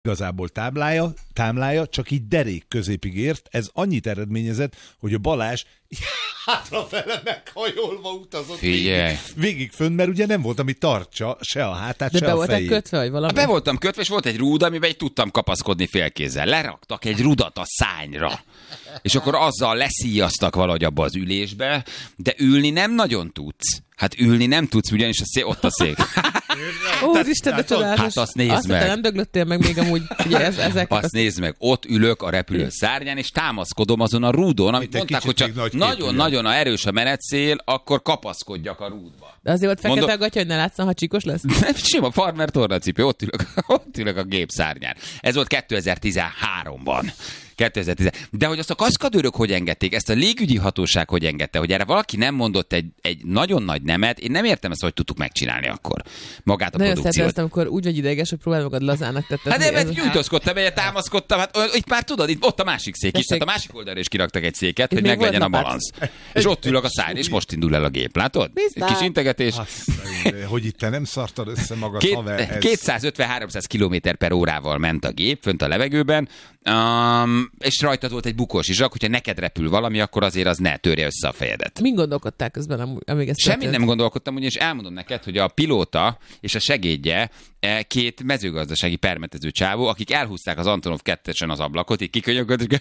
igazából támlája csak így derék középig ért, ez annyit eredményezett, hogy a Balázs hátrafele meghajolva utazott végig fönn, mert ugye nem volt, ami tartsa se a hátát, se a fejét. De be voltak kötve, vagy valami? Be voltam kötve, és volt egy rúd, amiben így tudtam kapaszkodni félkézzel. Leraktak egy rudat a szányra. És akkor azzal leszíjaztak valahogy abba az ülésbe, de ülni nem nagyon tudsz. Hát ülni nem tudsz, ugyanis ott a szék. Úristen, de csodálatos. Hát azt nézd meg. Azt nem döglöttél meg még amúgy, ugye ezek. Azt nézd meg, ott ülök a repülő szárnyán, és támaszkodom azon a rúdon, amit mondták, hogy csak nagyon-nagyon erős a menetszél, akkor kapaszkodjak a rúdba. De azért ott fekete a gatya, hogy ne látszan, ha csíkos lesz? Sima farmer tornacipő, ott ülök a gép szárnyán. Ez volt 2013-ban. De hogy azt a kaszkadőrök hogy engedték, ezt a légügyi hatóság hogy engedte, hogy erre valaki nem mondott egy nagyon nagy nemet, én nem értem ezt, hogy tudtuk megcsinálni akkor magát a produkciót. Nagyon amikor úgy vagy ideges, hogy próbálj magad lazának tettetni. Hát nem, gyújtózkodtam, egyet támaszkodtam, hát itt már tudod, ott a másik szék is, tehát a másik oldalra is kiraktak egy széket, hogy meglegyen a balansz. És ott ülök a szárny, és most indul el a gép, látod? Egy kis integetés. Hogy itt te nem szartad össze magad, haver. 250-300 km/h ment a gép, fönt a levegőben, és rajtad volt egy bukós izsak, hogyha neked repül valami, akkor azért az ne törje össze a fejedet. Min gondolkodtál közben, amíg ezt Semmit nem gondolkodtam, ugyanis elmondom neked, hogy a pilóta és a segédje két mezőgazdasági permetező csávó, akik elhúzták az Antonov 2-esen az ablakot, így kikönyöködtek,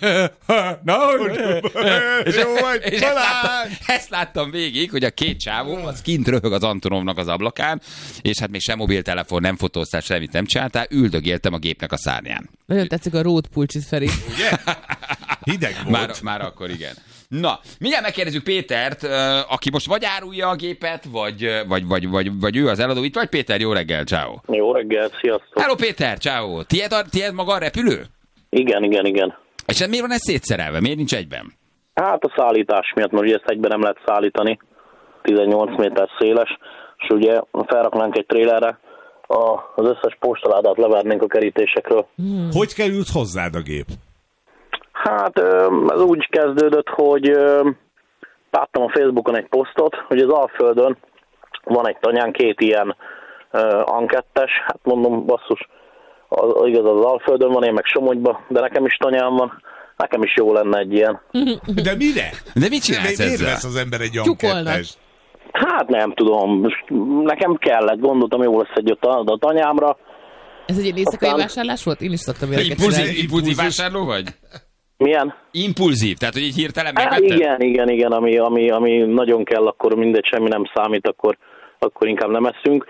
és ezt láttam végig, hogy a két csávó az kint röhög az Antonovnak az ablakán, és hát még sem mobiltelefon, nem fotóztál, semmit nem csináltál, üldögéltem a gépnek a szárnyán. Nagyon tetszik a road pulcsit, Feri. Ugye? Hideg volt. Már akkor igen. Na, mindjárt megkérdezzük Pétert, aki most vagy árulja a gépet, vagy ő az eladó. Itt vagy Péter, jó reggel, ciao. Jó reggel, sziasztok. Hello Péter, ciao. Tied maga a repülő? Igen. És miért van ez szétszerelve? Miért nincs egyben? Hát a szállítás miatt, mert ugye ezt egyben nem lehet szállítani. 18 méter széles, és ugye felraknánk egy trélerre, az összes postaládát levernénk a kerítésekről. Hogy került hozzád a gép? Hát ez úgy kezdődött, hogy láttam a Facebookon egy posztot, hogy az Alföldön van egy tanyán 2 ilyen ankettes, hát mondom, basszus, igaz az Alföldön van, én meg Somogyban, de nekem is tanyám van, nekem is jó lenne egy ilyen. De mire? De mit csinálsz ezzel? Miért vesz az ember egy ankettest? Hát nem tudom, nekem kellett, gondoltam, jó lesz egy a tanyámra. Ez egy éjszakai vásárlás volt? Én is szoktam ilyeneket csinálni. Impulzív vásárló vagy? Milyen? Impulzív, tehát hogy így hirtelen megvetted? Igen, ami nagyon kell, akkor mindegy, semmi nem számít, akkor inkább nem eszünk.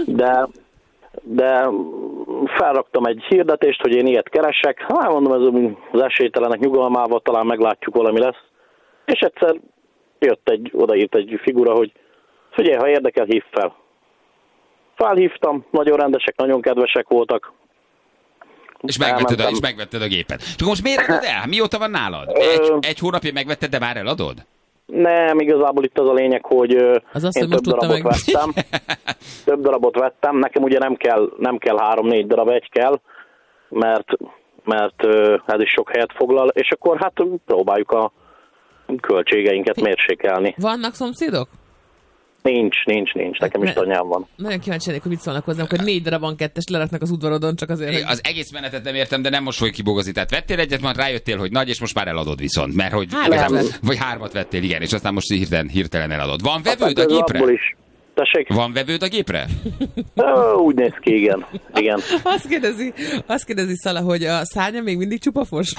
De felraktam egy hirdetést, hogy én ilyet keresek. Hát mondom, ez az esélytelenek nyugalmával talán meglátjuk, valami lesz. És egyszer odaírt egy figura, hogy figyelj, ha érdekel, hív fel. Felhívtam, nagyon rendesek, nagyon kedvesek voltak. És megvetted a gépet. Csak most miért adod el? Mióta van nálad? Egy hónapja megvetted, de már eladod? Nem, igazából itt az a lényeg, hogy én több darabot vettem. Több darabot vettem. Nekem ugye nem kell 3-4 darab, egy kell, mert ez is sok helyet foglal, és akkor hát próbáljuk a költségeinket mérsékelni. Vannak szomszédok? Nincs. Nekem is tanyám van. Nagyon kíváncsi lennék, hogy mit szólnak hozzám, hogy 4 darabban 2-est leraknak az udvarodon, csak azért, hogy... Az egész menetet nem értem, de nem most fogjuk kibogozni. Tehát vettél egyet, majd rájöttél, hogy nagy, és most már eladod viszont. Mert hogy... Vagy 3 vettél, igen, és aztán most hirtelen eladod. Van vevőd a gépre? Tessék? Van vevőd a gépre? Úgy néz ki, igen. Azt kérdezi Szala, hogy a szárnya még mindig csupafos?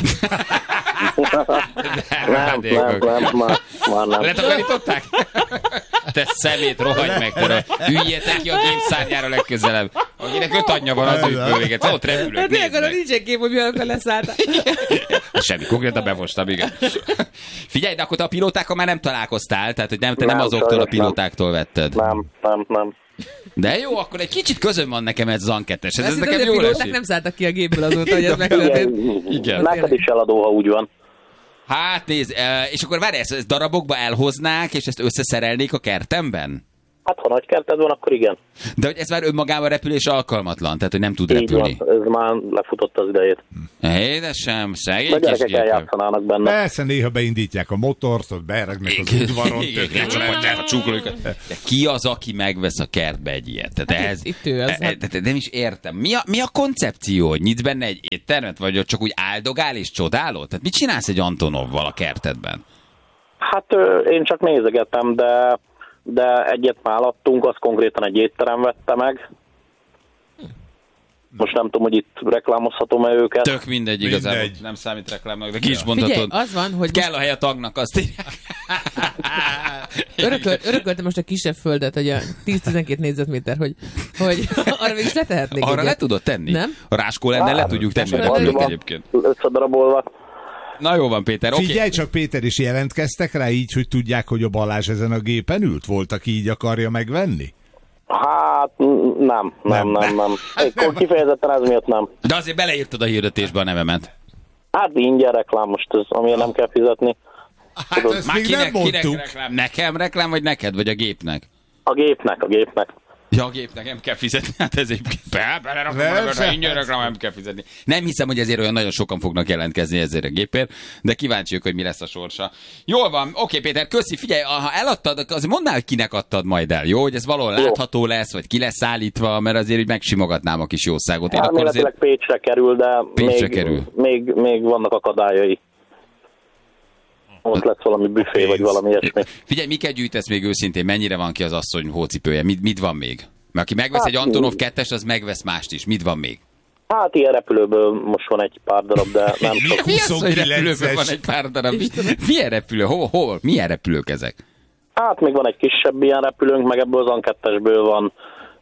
Nem. Letakarították? Te szemét, rohagy meg tőle. Hüljetek ki a gép szárnyára legközelebb. Akinek 5 anyja van, az ő véget. Ott repülök, hát nézd meg. Nincsen kép, hogy milyen leszálltál. Semmi, konkrétan befostam, igen. Figyelj, de akkor te a pilótákkal már nem találkoztál, tehát hogy te nem azoktól a pilótáktól vetted. Nem. De jó, akkor egy kicsit közön van nekem ez az ankettes. Ez nekem jól esik. A pilóták nem szálltak ki a gépből azóta, hogy ez megtörtént. Igen. Neked is eladó, ha úgy van. Hát nézd, és akkor várj, ezt darabokba elhoznák, és ezt összeszerelnék a kertemben? Hát, ha nagy kerted van, akkor igen. De hogy ez már önmagában repülés alkalmatlan, tehát hogy nem tud repülni. Így van, ez már lefutott az idejét. Édesem, szegény A kis gyerekek gépem. eljátszanának benne. Persze, néha beindítják a motort, ott beregnek az udvaron. Ki az, aki megvesz a kertbe egy ilyet? Tehát Hát ez, itt ő az. nem is értem. Mi a koncepció, hogy nyitsz benne egy éttermet, vagy ott csak úgy áldogál és csodálod? Tehát mit csinálsz egy Antonovval a kertedben? Hát én csak nézegetem, de egyet már adtunk, az konkrétan egy étterem vette meg. Most nem tudom, hogy itt reklámozhatom-e őket. Tök mindegy, igazából Mindegy. nem számít reklámnak, de ki is mondhatod. Figyelj, az van, hogy Kell a hely a tagnak, azt írják. örököltem most a kisebb földet, hogy a 10-12 négyzetméter, hogy arra végig is letehetnék. Arra egyet. le tudod tenni? Nem? A ráskó lenne, le tudjuk tenni a repülőt egyébként. Összedarabolva. Na jó van, Péter, oké. Figyelj csak, Péter, is jelentkeztek rá így, hogy tudják, hogy a Balázs ezen a gépen ült? Volt, aki így akarja megvenni? Hát nem. Kifejezetten ez miatt nem. De azért beleírtad a hirdetésbe a nevemet. Hát ingyen reklám most, ez, amilyen nem kell fizetni. Hát ezt Már még nem kinek mondtuk. reklám? Nekem reklám, vagy neked, vagy a gépnek? A gépnek. Ja, a gépnek nem kell fizetni, hát ez egyébként belerakom, ingyen reklám, nem kell fizetni. Nem hiszem, hogy ezért olyan nagyon sokan fognak jelentkezni ezért a gépért, de kíváncsiak, hogy mi lesz a sorsa. Jól van, oké, Péter, köszi, figyelj, ha eladtad, azért mondd már, hogy kinek adtad majd el, jó? Hogy ez valahol látható lesz, vagy ki lesz állítva, mert azért úgy megsimogatnám a kis jószágot. Én akkor azért... Pécsre kerül, de Pécsre kerül. Még vannak akadályai. Ott lesz valami büfé, vagy valami ilyesmi. Figyelj, miket gyűjtesz még őszintén? Mennyire van ki az asszony hócipője? Mit van még? Mert aki megvesz egy Antonov 2-es, az megvesz mást is. Mit van még? Hát ilyen repülőből most van egy pár darab, de nem sok. Mi az, hogy 29-es? repülőben van egy pár darab? Milyen repülő? Hol? Milyen repülők ezek? Hát még van egy kisebb ilyen repülőnk, meg ebből az An2-esből van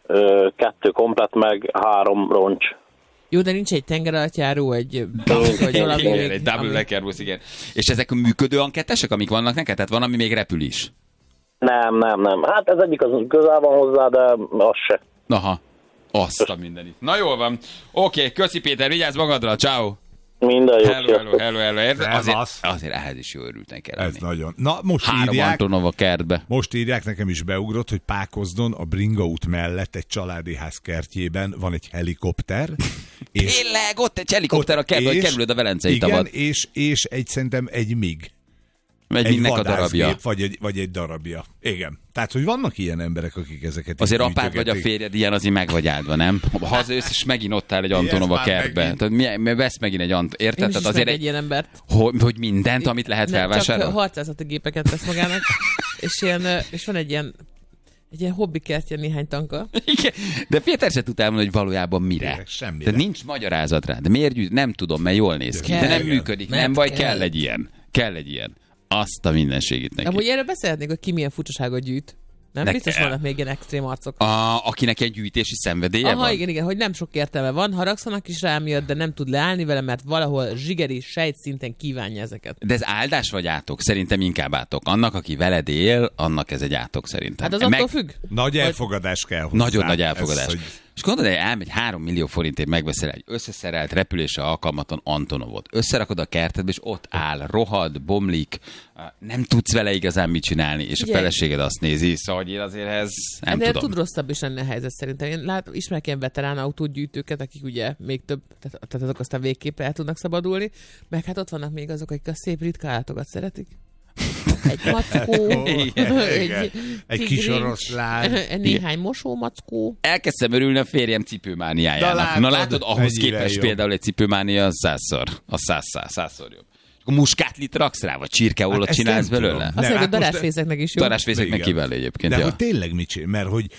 2 komplet, meg 3 roncs. Jó, de nincs egy tengeralattjáró, vagy valami. Igen, egy double decker busz, igen. És ezek a működő ankettesek, amik vannak neked? Tehát van, ami még repül is? Nem. Hát ez egyik az közel van hozzá, de az se. Aha, azt a mindenit. Na jól van. Oké, köszi Péter, vigyázz magadra, ciao. Minden jó. Hello. Azért ehhez is jó örültnek kell Ez lenni. nagyon. Na, most 3 írják, Antonov a kertbe. most írják, nekem is beugrott, hogy Pákozdon a Bringa út mellett egy családi ház kertjében van egy helikopter. És Tényleg, ott egy helikopter a kertbe, hogy kerülöd a Velencei igen, tavat. és szerintem egy MiG. Egy mindnek a darabja. Vagy egy darabja. Igen. Tehát, hogy vannak ilyen emberek, akik ezeket Azért így apád vagy a gyűjtögetik. férjed ilyen, azért meg vagy áldva, nem? Ha hazajössz, és megint ott áll egy Antonov a már kertbe. megint. Tehát vesz megint egy Antonov. Érted? Én is Tehát azért azért egy ilyen embert. hogy mindent, amit lehet Nem, felvásárolni? csak harcászati gépeket vesz magának, és van egy ilyen hobbi kertje néhány tanka. Igen. De Péter se tud elmondani, hogy valójában mire. Tényleg, semmire. Tehát nincs magyarázat rá. De miért gyűjt? Nem tudom, mert jól néz ki. Kell. De nem Igen. működik. Mert Nem baj, kell. kell egy ilyen. Kell egy ilyen. Azt a mindenségét neki. Amúgy erről beszélhetnék, hogy ki milyen furcsaságot gyűjt. Nem? Ne Biztos kell. vannak még ilyen extrém arcok. Akinek egy gyűjtési szenvedélye Aha, van? igen, hogy nem sok értelme van, haragszanak is rá miatt, de nem tud leállni vele, mert valahol zsigeri, sejtszinten kívánja ezeket. De ez áldás vagy átok? Szerintem inkább átok. Annak, aki veled él, annak ez egy átok szerintem. Hát az attól függ. Nagy elfogadás kell hozzá. Nagyon nagy elfogadás. Ez, hogy És gondolod, hogy elmegy 3 millió forintért megveszel egy összeszerelt repülésre alkalmatlan Antonovot. Összerakod a kertedbe, és ott áll, rohad, bomlik, nem tudsz vele igazán mit csinálni, és Ugye? a feleséged azt nézi, szóval hogy én azért ez nem De tudom. tud rosszabb is lenne a helyzet szerintem. Én ismerek ilyen veterán autógyűjtőket, akik ugye még több, tehát azok aztán végképp el tudnak szabadulni, meg hát ott vannak még azok, akik a szép ritka állatokat szeretik. Egy mackó, Igen. Egy kis tigrincs, oroszlán. néhány mosómackó. Elkezdtem örülni a férjem cipőmániájának. De Na látod, ahhoz mennyire képest jobb. például egy cipőmánia az százszor jobb. A muskátlit raksz rá, vagy csirkeollot Hát ezt csinálsz nem belőle? tudom. Azt Nem, mondja, hogy hát most- darásfészeknek is jó. Darásfészeknek Igen. kiváló egyébként. De Ja. hogy tényleg mit csinál? Mert hogy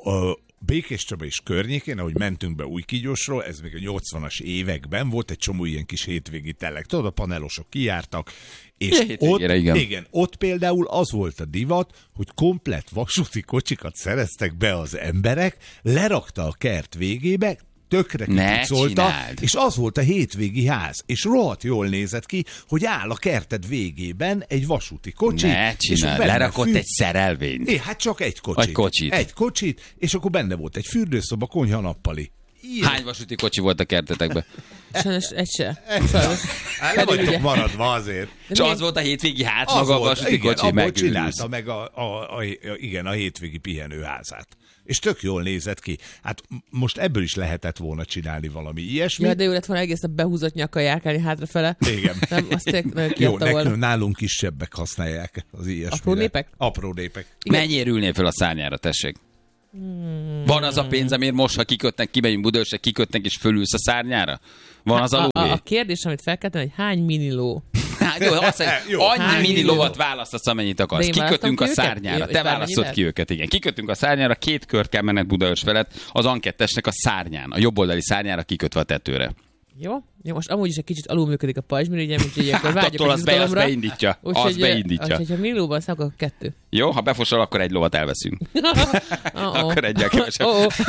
Békés Csaba és környékén, ahogy mentünk be Újkígyosról, ez még a 80-as években volt egy csomó ilyen kis hétvégi telek. Tudod, a panelosok kijártak, és Ilyen hétvégére, ott, igen. ott például az volt a divat, hogy komplett vasúti kocsikat szereztek be az emberek, lerakta a kert végébe, tökre Ne kipucolta, csináld. és az volt a hétvégi ház. És rohadt jól nézett ki, hogy áll a kerted végében egy vasúti kocsi. Ne és csinálj, benne lerakott fű- egy szerelvényt. hát csak egy kocsit. Egy kocsit. Egy kocsit, és akkor benne volt egy fürdőszoba, konyha, nappali. Hány vasúti kocsi volt a kertetekben? Sajnos egy se. Le vagytok maradva azért. Csak az volt a hétvégi ház, maga a vasúti kocsi, megőrülsz. Csinálta meg a hétvégi pihenőházát. És tök jól nézett ki. Hát most ebből is lehetett volna csinálni valami ilyesmit. Ja, de jó lett volna egész a behúzott nyakkal járkálni hátrafele. Igen. Nem, azt jó, nekünk nálunk kisebbek használják az ilyesmire. Apró népek? Apró népek. Mennyire ülnél fel a szárnyára, tessék? Van az a pénz, amért most, ha kikötnek, kimegyünk Budaörsre, kikötnek és fölülsz a szárnyára? Van az a kérdés, amit fel kell tenni, hogy hány miniló? Jó, annyi mini lovat választasz, amennyit akarsz. Kikötünk a szárnyára. Te választod ki őket, igen. Kikötünk a szárnyára, 2 kört kell menned Budaörs felett, az Ankettesnek a szárnyán, a jobboldali szárnyára kikötve a tetőre. Jó, most amúgy is egy kicsit alulműködik a pajzsmirigy, ugye, úgyhogy akkor vágyok az beindítja. Az beindítja. Úgyhogy ha minilóban szállok, akkor 2. Jó, ha befosol, akkor egy lovat elveszünk. Akkor egyel kevesebb.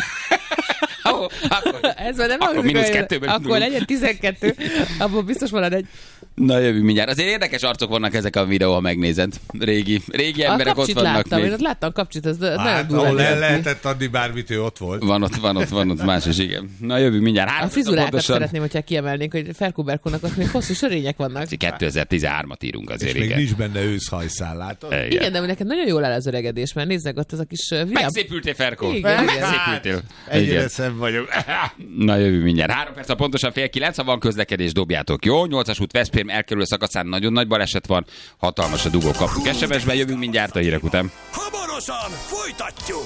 Ez már nem akkor -2-ből akkor legyen 12, abból biztos marad egy. Na, jövünk mindjárt. Azért érdekes arcok vannak ezek a videó, ha megnézed. Régi emberek ott vannak. Láttam, én ott láttam Kapcsit, ez nagyon durva. Ahol lehetett adni bármit, ő ott volt. Van ott más is, igen. Na, jövünk mindjárt. A frizurákat szeretném, hogyha kiemelnénk, hogy Ferkó Berkónak ott még hosszú sörények vannak. 2013-at írunk azért, és még nincs benne őszhajszál, látod? Igen, de neked nagyon jól áll az öregedés, mert nézzek ott az a kis megszépültél, Ferkó. Megszépültél. Ennyire szebb vagyok. Na, jövünk mindjárt. 3 perc, pontosan 8:30, ha van közlekedés, dobjátok, jó? 8-as út Veszprém elkerülő szakaszán nagyon nagy baleset van, hatalmas a dugó, kaptuk SMS-ben, jövünk mindjárt a hírek után. Hamarosan folytatjuk!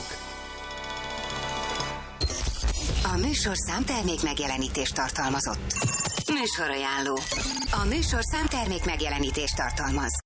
A műsor számtermék megjelenítést tartalmazott. Műsorajánló. A műsor számtermék megjelenítést tartalmaz.